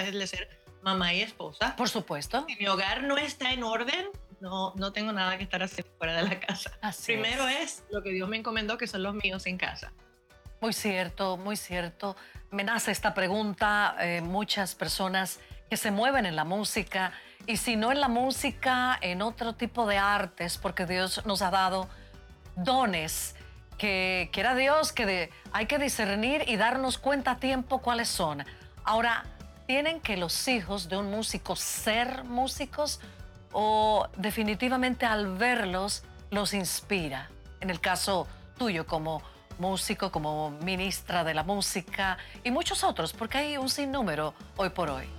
responsabilidades de ser mamá y esposa. Por supuesto. Si mi hogar no está en orden, no tengo nada que estar haciendo fuera de la casa. Así Primero es lo que Dios me encomendó, que son los míos en casa. muy cierto, muy cierto. Me nace esta pregunta, muchas personas que se mueven en la música y si no en la música, en otro tipo de artes, porque Dios nos ha dado dones que quiera Dios hay que discernir y darnos cuenta a tiempo cuáles son. Ahora, ¿tienen que los hijos de un músico ser músicos o definitivamente al verlos los inspira? En el caso tuyo como músico, como ministra de la música y muchos otros, porque hay un sinnúmero hoy por hoy.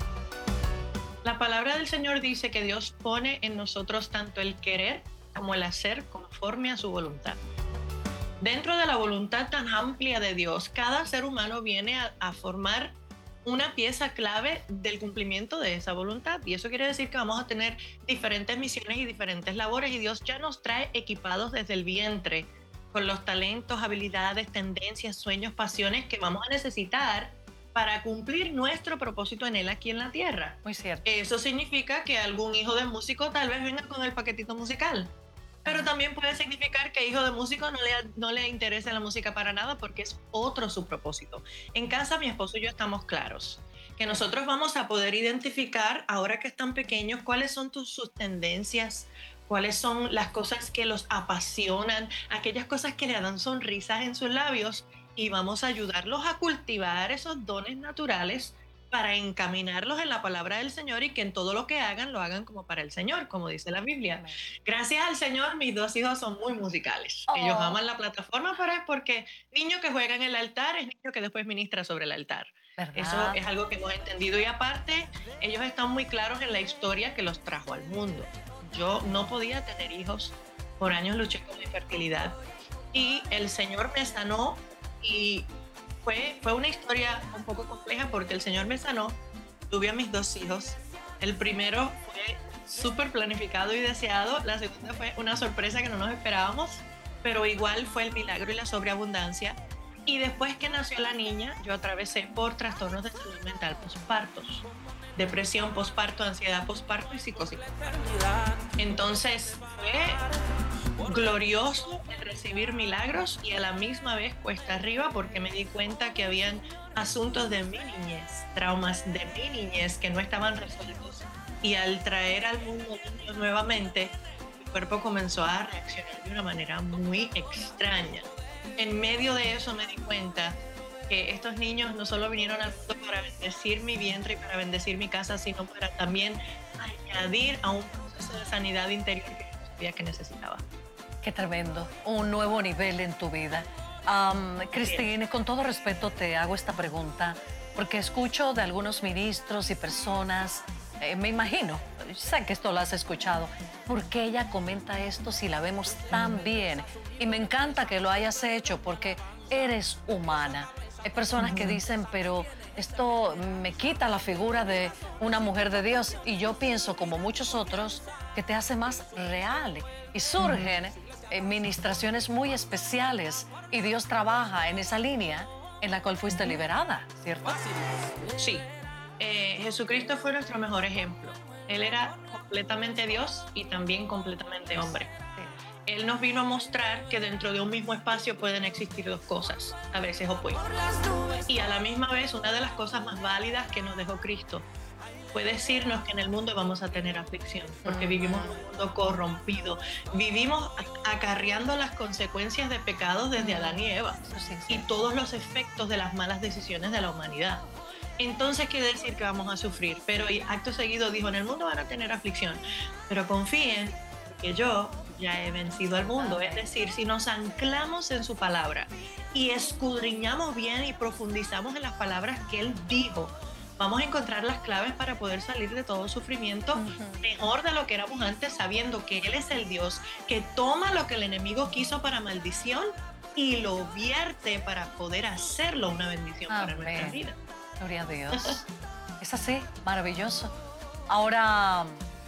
La palabra del Señor dice que Dios pone en nosotros tanto el querer como el hacer conforme a su voluntad. Dentro de la voluntad tan amplia de Dios, cada ser humano viene a formar una pieza clave del cumplimiento de esa voluntad. Y eso quiere decir que vamos a tener diferentes misiones y diferentes labores. Y Dios ya nos trae equipados desde el vientre con los talentos, habilidades, tendencias, sueños, pasiones que vamos a necesitar para cumplir nuestro propósito en Él aquí en la tierra. Muy cierto. Eso significa que algún hijo de músico tal vez venga con el paquetito musical. Pero también puede significar que hijo de músico no le interesa la música para nada porque es otro su propósito. En casa mi esposo y yo estamos claros que nosotros vamos a poder identificar, ahora que están pequeños, cuáles son sus tendencias, cuáles son las cosas que los apasionan, aquellas cosas que le dan sonrisas en sus labios, y vamos a ayudarlos a cultivar esos dones naturales para encaminarlos en la palabra del Señor y que en todo lo que hagan, lo hagan como para el Señor, como dice la Biblia. Amén. Gracias al Señor, mis dos hijos son muy musicales. Ellos aman la plataforma, pero es porque niño que juega en el altar es niño que después ministra sobre el altar. ¿Verdad? Eso es algo que hemos entendido y aparte, ellos están muy claros en la historia que los trajo al mundo. Yo no podía tener hijos, por años luché con la infertilidad y el Señor me sanó y fue una historia un poco compleja porque el Señor me sanó, tuve a mis dos hijos. El primero fue súper planificado y deseado, la segunda fue una sorpresa que no nos esperábamos, pero igual fue el milagro y la sobreabundancia. Y después que nació la niña, yo atravesé por trastornos de salud mental pospartos, depresión posparto, ansiedad posparto y psicosis. Entonces fue glorioso el recibir milagros y a la misma vez cuesta arriba porque me di cuenta que habían asuntos de mi niñez, traumas de mi niñez que no estaban resueltos y al traer al mundo niños nuevamente, mi cuerpo comenzó a reaccionar de una manera muy extraña. En medio de eso me di cuenta que estos niños no solo vinieron al mundo para bendecir mi vientre y para bendecir mi casa, sino para también añadir a un proceso de sanidad interior que yo sabía que necesitaba. Qué tremendo, un nuevo nivel en tu vida. Christine, con todo respeto te hago esta pregunta, porque escucho de algunos ministros y personas, me imagino, sé que esto lo has escuchado, ¿por qué ella comenta esto si la vemos tan bien? Y me encanta que lo hayas hecho porque eres humana. Hay personas que dicen, pero esto me quita la figura de una mujer de Dios. Y yo pienso, como muchos otros, que te hace más real. Y surgen ministraciones muy especiales y Dios trabaja en esa línea en la cual fuiste liberada, ¿cierto? Sí, Jesucristo fue nuestro mejor ejemplo. Él era completamente Dios y también completamente hombre. Él nos vino a mostrar que dentro de un mismo espacio pueden existir dos cosas, a veces opuestas. Y a la misma vez, una de las cosas más válidas que nos dejó Cristo fue decirnos que en el mundo vamos a tener aflicción, porque vivimos en un mundo corrompido, vivimos acarreando las consecuencias de pecados desde Adán y Eva y todos los efectos de las malas decisiones de la humanidad. Entonces quiere decir que vamos a sufrir, pero acto seguido dijo, en el mundo van a tener aflicción, pero confíen que yo ya he vencido al mundo. Es decir, si nos anclamos en su palabra y escudriñamos bien y profundizamos en las palabras que Él dijo, vamos a encontrar las claves para poder salir de todo sufrimiento mejor de lo que éramos antes, sabiendo que Él es el Dios que toma lo que el enemigo quiso para maldición y lo vierte para poder hacerlo una bendición para nuestra vida. Gloria a Dios. Es así, maravilloso. Ahora,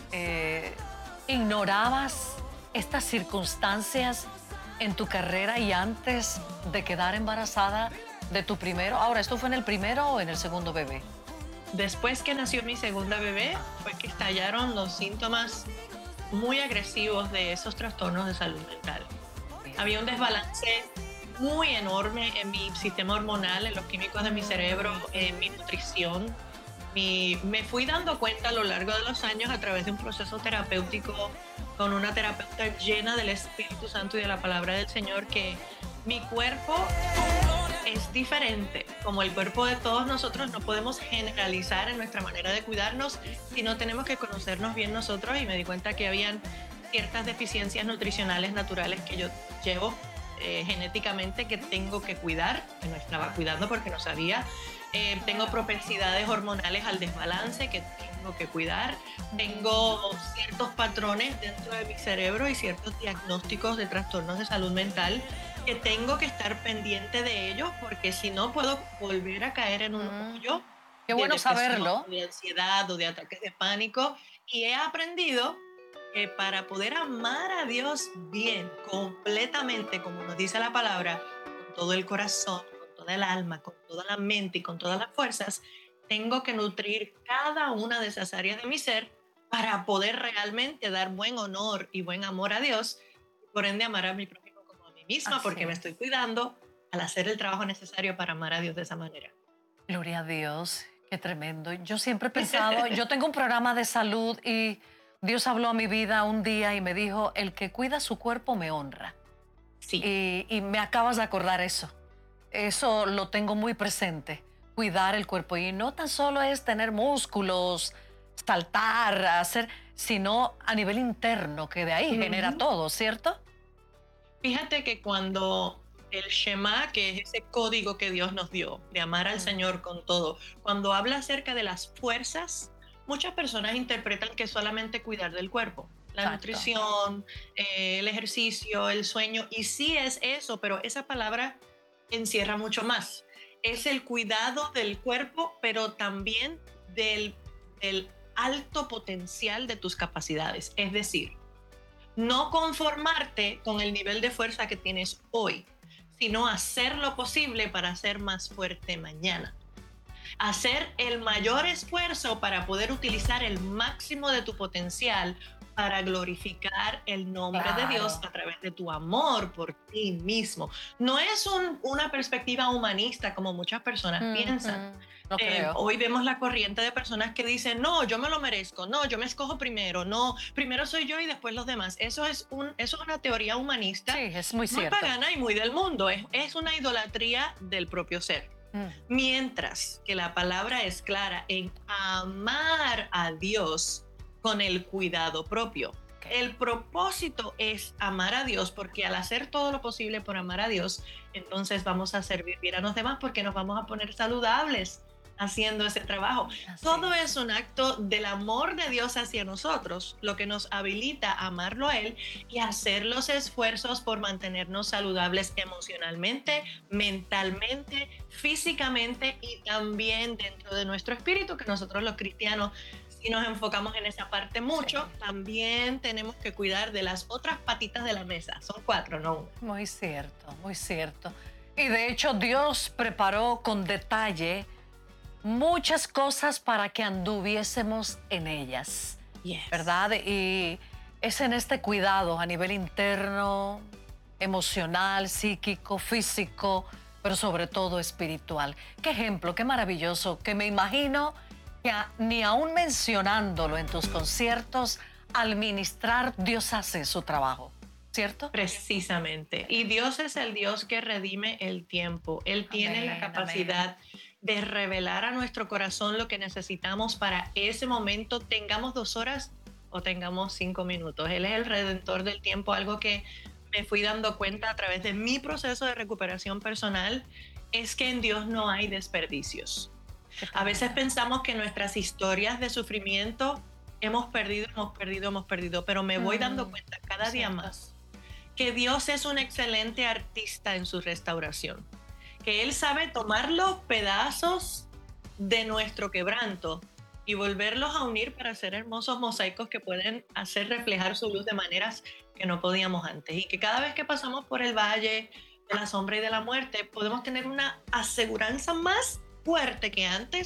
¿ignorabas estas circunstancias en tu carrera y antes de quedar embarazada de tu primero? Ahora, ¿esto fue en el primero o en el segundo bebé? Después que nació mi segunda bebé, fue que estallaron los síntomas muy agresivos de esos trastornos de salud mental. Había un desbalance muy enorme en mi sistema hormonal, en los químicos de mi cerebro, en mi nutrición. Me fui dando cuenta a lo largo de los años a través de un proceso terapéutico con una terapeuta llena del Espíritu Santo y de la palabra del Señor que mi cuerpo es diferente. Como el cuerpo de todos nosotros, no podemos generalizar en nuestra manera de cuidarnos, sino tenemos que conocernos bien nosotros. Y me di cuenta que habían ciertas deficiencias nutricionales naturales que yo llevo genéticamente que tengo que cuidar, que no estaba cuidando porque no sabía. Tengo propensidades hormonales al desbalance que tengo que cuidar. Tengo ciertos patrones dentro de mi cerebro y ciertos diagnósticos de trastornos de salud mental que tengo que estar pendiente de ellos porque si no puedo volver a caer en un Mm, hoyo qué de bueno depresión saberlo. o de ansiedad o de ataques de pánico. Y he aprendido que para poder amar a Dios bien, completamente, como nos dice la palabra, con todo el corazón, con toda el alma, con toda la mente y con todas las fuerzas, tengo que nutrir cada una de esas áreas de mi ser para poder realmente dar buen honor y buen amor a Dios y por ende amar a mi prójimo como a mí misma Así porque me estoy es. cuidando al hacer el trabajo necesario para amar a Dios de esa manera. Gloria a Dios, qué tremendo. Yo siempre he pensado, yo tengo un programa de salud y Dios habló a mi vida un día y me dijo, el que cuida su cuerpo me honra. Sí. Y me acabas de acordar eso. Eso lo tengo muy presente, cuidar el cuerpo. Y no tan solo es tener músculos, saltar, hacer, sino a nivel interno, que de ahí genera Ujú. todo, ¿cierto? Fíjate que cuando el Shema, que es ese código que Dios nos dio de amar al Mm, Señor con todo, cuando habla acerca de las fuerzas, muchas personas interpretan que es solamente cuidar del cuerpo, la exacto. nutrición, el ejercicio, el sueño, y sí es eso, pero esa palabra encierra mucho más. Es el cuidado del cuerpo, pero también del alto potencial de tus capacidades. Es decir, no conformarte con el nivel de fuerza que tienes hoy, sino hacer lo posible para ser más fuerte mañana. Hacer el mayor esfuerzo para poder utilizar el máximo de tu potencial para glorificar el nombre de Dios Claro. a través de tu amor por ti mismo. No es una perspectiva humanista como muchas personas piensan. Ujú, lo creo. Hoy vemos la corriente de personas que dicen, no, yo me lo merezco, no, yo me escojo primero, no, primero soy yo y después los demás. Eso es una teoría Sí, humanista es muy muy cierto. pagana y muy del mundo. Es una idolatría del propio ser. Mm, Mientras que la palabra es clara en amar a Dios con el cuidado propio. ok. El propósito es amar a Dios porque al hacer todo lo posible por amar a Dios, entonces vamos a servir bien a los demás porque nos vamos a poner saludables haciendo ese trabajo. Así Todo es. es un acto del amor de Dios hacia nosotros, lo que nos habilita a amarlo a Él y hacer los esfuerzos por mantenernos saludables emocionalmente, mentalmente, físicamente y también dentro de nuestro espíritu, que nosotros los cristianos, si nos enfocamos en esa parte mucho, Sí. también tenemos que cuidar de las otras patitas de la mesa. Son cuatro, no una. Muy cierto, muy cierto. Y de hecho Dios preparó con detalle muchas cosas para que anduviésemos en ellas, Yes. ¿verdad? Y es en este cuidado a nivel interno, emocional, psíquico, físico, pero sobre todo espiritual. Qué ejemplo, qué maravilloso, que me imagino que ni aún mencionándolo en tus conciertos, al ministrar, Dios hace su trabajo, ¿cierto? Precisamente. Y Dios es el Dios que redime el tiempo. Él tiene la Amén, amén. capacidad de revelar a nuestro corazón lo que necesitamos para ese momento, tengamos 2 horas o tengamos 5 minutos. Él es el redentor del tiempo, algo que me fui dando cuenta a través de mi proceso de recuperación personal, es que en Dios no hay desperdicios. Qué A veces tremendo. pensamos que nuestras historias de sufrimiento hemos perdido, hemos perdido, hemos perdido, pero me voy dando Mm, cuenta es cada día cierto. más que Dios es un excelente artista en su restauración, que Él sabe tomar los pedazos de nuestro quebranto y volverlos a unir para hacer hermosos mosaicos que pueden hacer reflejar su luz de maneras que no podíamos antes. Y que cada vez que pasamos por el valle de la sombra y de la muerte, podemos tener una aseguranza más fuerte que antes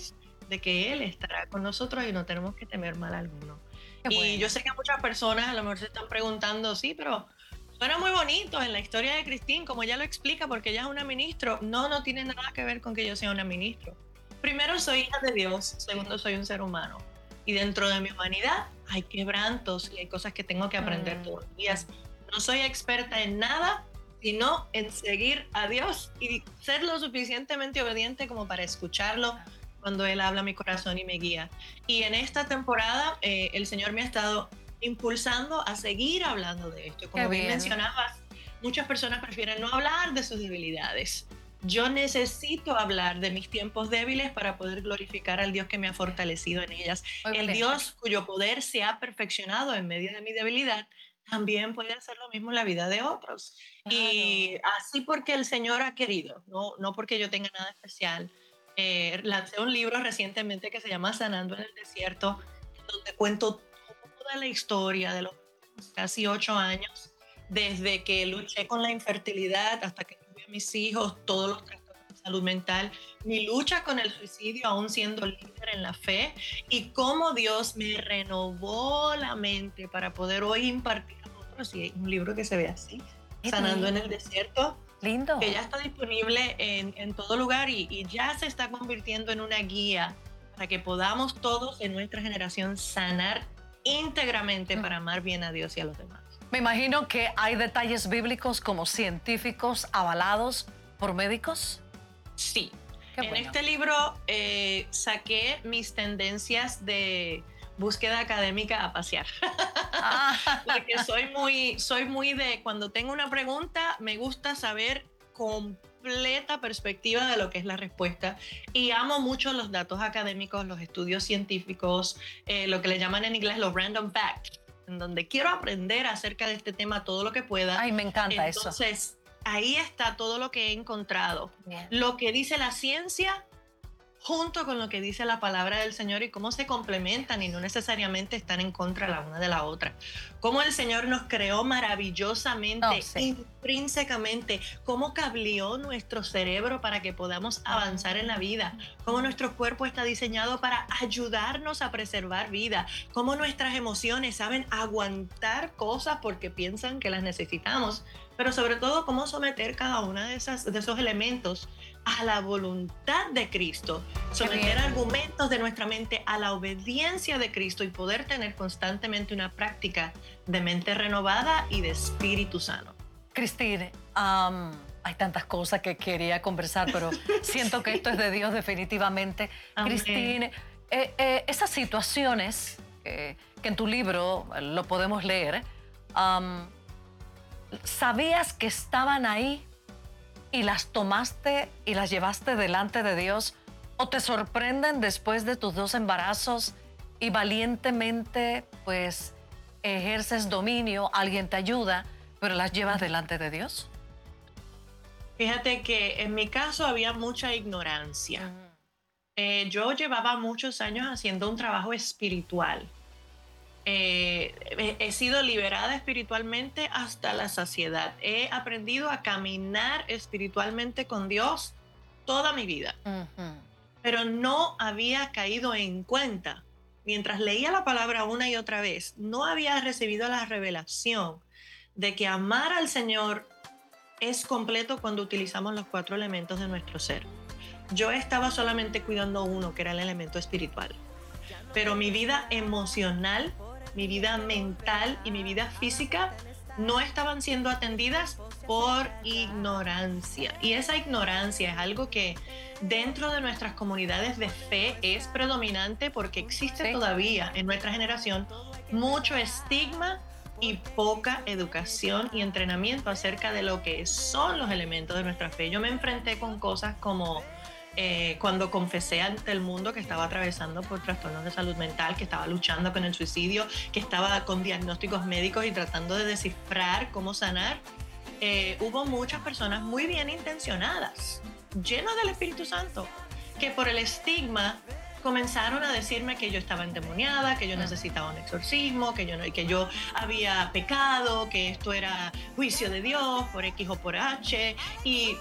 de que Él estará con nosotros y no tenemos que temer mal alguno. Qué Y yo bueno. sé que muchas personas a lo mejor se están preguntando, sí, pero suena muy bonito en la historia de Christine, como ella lo explica, porque ella es una ministro. No, no tiene nada que ver con que yo sea una ministro. Primero, soy hija de Dios. Segundo, soy un ser humano. Y dentro de mi humanidad hay quebrantos y hay cosas que tengo que aprender Mm, todos los días. No soy experta en nada, sino en seguir a Dios y ser lo suficientemente obediente como para escucharlo cuando Él habla a mi corazón y me guía. Y en esta temporada el Señor me ha estado impulsando a seguir hablando de esto. qué Como bien bien. mencionabas, muchas personas prefieren no hablar de sus debilidades. Yo necesito hablar de mis tiempos débiles para poder glorificar al Dios que me ha fortalecido en ellas. Muy El valiente. Dios cuyo poder se ha perfeccionado en medio de mi debilidad también puede hacer lo mismo en la vida de otros. Y Claro. así porque el Señor ha querido, no porque yo tenga nada especial. Lancé un libro recientemente que se llama Sanando en el Desierto, donde cuento toda la historia de los casi 8 años, desde que luché con la infertilidad hasta que tuve a mis hijos, todos los trastornos de salud mental, mi lucha con el suicidio, aún siendo líder en la fe, y cómo Dios me renovó la mente para poder hoy impartir a otros. Y hay un libro que se ve así, Qué Sanando en bien. el Desierto, que Lindo. ya está disponible en todo lugar y ya se está convirtiendo en una guía para que podamos todos en nuestra generación sanar íntegramente Mm. para amar bien a Dios y a los demás. Me imagino que hay detalles bíblicos como científicos avalados por médicos. Sí, Qué en bueno. este libro saqué mis tendencias de búsqueda académica a pasear. Porque Ah, soy muy de cuando tengo una pregunta, me gusta saber completa perspectiva de lo que es la respuesta y amo mucho los datos académicos, los estudios científicos, lo que le llaman en inglés los random facts, en donde quiero aprender acerca de este tema todo lo que pueda. ay, me encanta eso. Entonces, ahí está todo lo que he encontrado. Bien. Lo que dice la ciencia junto con lo que dice la palabra del Señor y cómo se complementan y no necesariamente están en contra la una de la otra. Cómo el Señor nos creó No, maravillosamente, sí. intrínsecamente, cómo cableó nuestro cerebro para que podamos avanzar en la vida, cómo nuestro cuerpo está diseñado para ayudarnos a preservar vida, cómo nuestras emociones saben aguantar cosas porque piensan que las necesitamos, pero sobre todo cómo someter cada una de esos elementos a la voluntad de Cristo, Qué someter bien. argumentos de nuestra mente a la obediencia de Cristo y poder tener constantemente una práctica de mente renovada y de espíritu sano. Christine, hay tantas cosas que quería conversar, pero siento que esto es de Dios definitivamente. Amén. Christine, esas situaciones que en tu libro lo podemos leer, am, ¿sabías que estaban ahí y las tomaste y las llevaste delante de Dios? ¿O te sorprenden después de tus 2 embarazos y valientemente pues ejerces dominio, alguien te ayuda, pero las llevas delante de Dios? Fíjate que en mi caso había mucha ignorancia. Yo llevaba muchos años haciendo un trabajo espiritual. He sido liberada espiritualmente hasta la saciedad. He aprendido a caminar espiritualmente con Dios toda mi vida, Ujú. pero no había caído en cuenta. Mientras leía la palabra una y otra vez, no había recibido la revelación de que amar al Señor es completo cuando utilizamos los 4 elementos de nuestro ser. Yo estaba solamente cuidando uno, que era el elemento espiritual, pero mi vida emocional, mi vida mental y mi vida física no estaban siendo atendidas por ignorancia. Y esa ignorancia es algo que dentro de nuestras comunidades de fe es predominante porque existe Sí, todavía en nuestra generación mucho estigma y poca educación y entrenamiento acerca de lo que son los elementos de nuestra fe. Yo me enfrenté con cosas como cuando confesé ante el mundo que estaba atravesando por trastornos de salud mental, que estaba luchando con el suicidio, que estaba con diagnósticos médicos y tratando de descifrar cómo sanar. Hubo muchas personas muy bien intencionadas, llenas del Espíritu Santo, que por el estigma comenzaron a decirme que yo estaba endemoniada, que yo necesitaba un exorcismo, que yo había pecado, que esto era juicio de Dios por X o por H. Y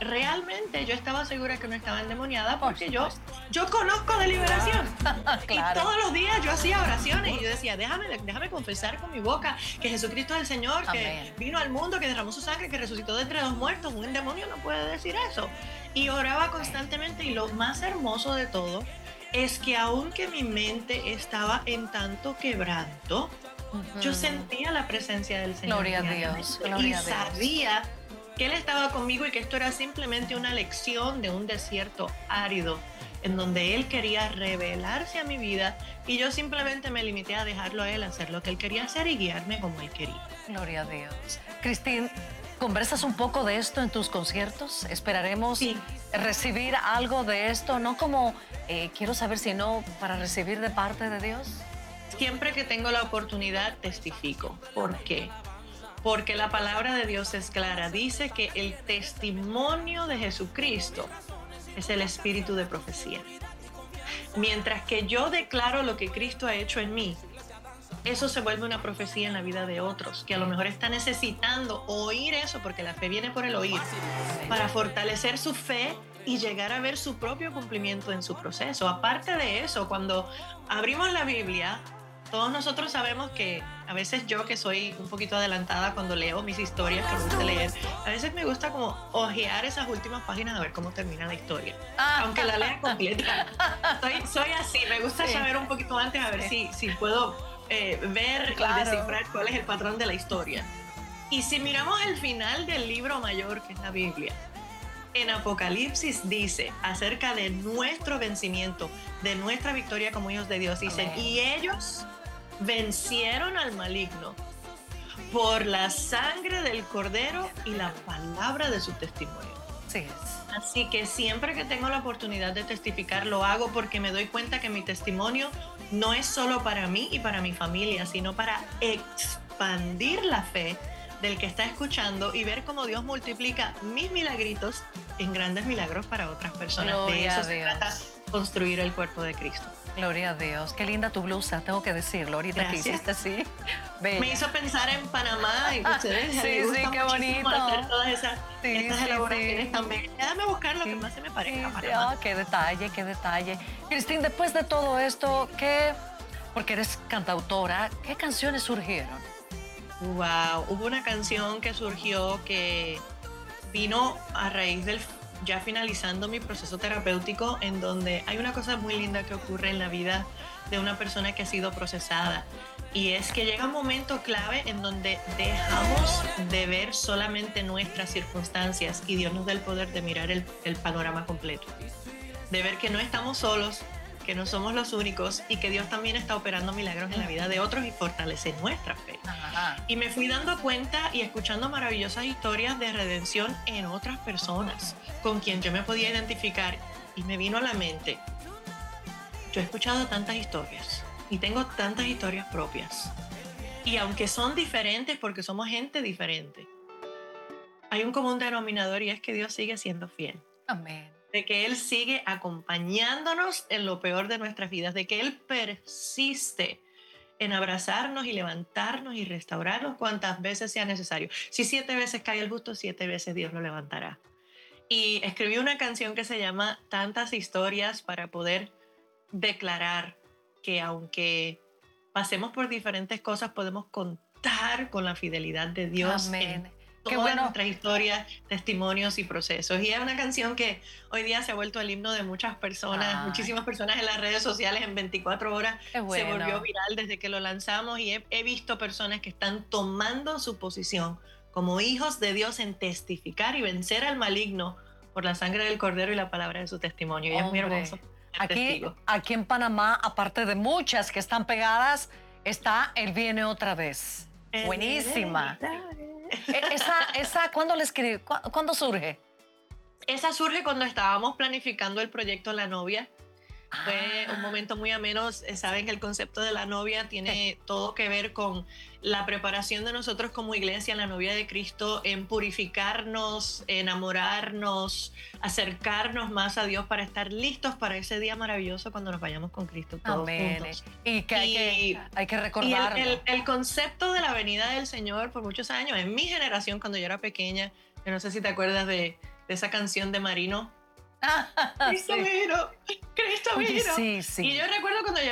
realmente yo estaba segura que no estaba endemoniada Por porque supuesto. yo conozco de liberación. Y Claro. todos los días yo hacía oraciones y yo decía, déjame confesar con mi boca que Jesucristo es el Señor, Amén. que vino al mundo, que derramó su sangre, que resucitó de entre los muertos. Un demonio no puede decir eso. Y oraba constantemente, y lo más hermoso de todo es que aunque mi mente estaba en tanto quebranto, yo Ujú. sentía la presencia del Señor Gloria a diariamente Dios, y gloria a Dios. sabía que Él estaba conmigo y que esto era simplemente una lección de un desierto árido en donde Él quería revelarse a mi vida, y yo simplemente me limité a dejarlo a Él hacer lo que Él quería hacer y guiarme como Él quería. Gloria a Dios. Christine, ¿conversas un poco de esto en tus conciertos? Esperaremos Sí, recibir algo de esto, no como quiero saber, sino para recibir de parte de Dios. siempre que tengo la oportunidad testifico. ¿Por Amén. qué? Porque la palabra de Dios es clara. Dice que el testimonio de Jesucristo es el espíritu de profecía. Mientras que yo declaro lo que Cristo ha hecho en mí, eso se vuelve una profecía en la vida de otros, que a lo mejor está necesitando oír eso, porque la fe viene por el oír, para fortalecer su fe y llegar a ver su propio cumplimiento en su proceso. Aparte de eso, cuando abrimos la Biblia, todos nosotros sabemos que a veces yo, que soy un poquito adelantada cuando leo mis historias, que me gusta leer, a veces me gusta como ojear esas últimas páginas a ver cómo termina la historia, Ah, aunque la lea completa. Soy así, me gusta sí, saber un poquito antes a ver sí, si puedo ver y claro. descifrar cuál es el patrón de la historia. Y si miramos el final del libro mayor, que es la Biblia, en Apocalipsis dice acerca de nuestro vencimiento, de nuestra victoria como hijos de Dios. Dicen, Amén. y ellos vencieron al maligno por la sangre del Cordero y la palabra de su testimonio. Sí es. Así que siempre que tengo la oportunidad de testificar, lo hago porque me doy cuenta que mi testimonio no es solo para mí y para mi familia, sino para expandir la fe del que está escuchando y ver cómo Dios multiplica mis milagritos en grandes milagros para otras personas. De Gloria eso a se trata, Dios. construir el cuerpo de Cristo. Gloria a Dios. Qué linda tu blusa, tengo que decirlo. Ahorita que Gracias. hiciste así. Me Bella. hizo pensar en Panamá, y que a ustedes Sí, les sí, gusta qué muchísimo bonito. hacer todas Sí, estas sí, elaboraciones sí. tan bellas. Déjame buscar lo que Sí, más se me sí, parezca a sí. Panamá. Ah, qué detalle, qué detalle. Christine, después de todo esto, porque eres cantautora, ¿qué canciones surgieron? Wow, hubo una canción que surgió que vino a raíz del ya finalizando mi proceso terapéutico, en donde hay una cosa muy linda que ocurre en la vida de una persona que ha sido procesada, y es que llega un momento clave en donde dejamos de ver solamente nuestras circunstancias y Dios nos da el poder de mirar el panorama completo, de ver que no estamos solos, que no somos los únicos y que Dios también está operando milagros en la vida de otros y fortalece nuestra fe. Ajá. Y me fui dando cuenta y escuchando maravillosas historias de redención en otras personas con quien yo me podía identificar, y me vino a la mente, yo he escuchado tantas historias y tengo tantas historias propias. Y aunque son diferentes porque somos gente diferente, hay un común denominador, y es que Dios sigue siendo fiel, Amén. de que Él sigue acompañándonos en lo peor de nuestras vidas, de que Él persiste en abrazarnos y levantarnos y restaurarnos cuantas veces sea necesario. Si 7 veces cae el justo, 7 veces Dios lo levantará. Y escribí una canción que se llama Tantas historias, para poder declarar que aunque pasemos por diferentes cosas, podemos contar con la fidelidad de Dios en Amén. Qué todas bueno. nuestras historias, testimonios y procesos. Y es una canción que hoy día se ha vuelto el himno de muchas personas, Ay, muchísimas personas en las redes sociales. En 24 horas qué se volvió bueno. viral desde que lo lanzamos, y he visto personas que están tomando su posición como hijos de Dios en testificar y vencer al maligno por la sangre del Cordero y la palabra de su testimonio. Y es muy hermoso Hombre, ser aquí, testigo. aquí en Panamá, aparte de muchas que están pegadas, está Él viene otra vez. Buenísima. Esa, ¿cuándo la escribí? ¿Cuándo surge? Esa surge cuando estábamos planificando el proyecto La Novia. Fue un Ah, momento muy ameno. Saben que el concepto de la novia tiene todo que ver con la preparación de nosotros como iglesia, la novia de Cristo, en purificarnos, enamorarnos, acercarnos más a Dios para estar listos para ese día maravilloso cuando nos vayamos con Cristo todos amén. juntos. Y que hay que Y recordarlo. el concepto de la venida del Señor por muchos años, en mi generación, cuando yo era pequeña, yo no sé si te acuerdas de de esa canción de Marino. Ah, Cristo sí. vino, Cristo Oye, vino. sí, sí. Y yo recuerdo cuando yo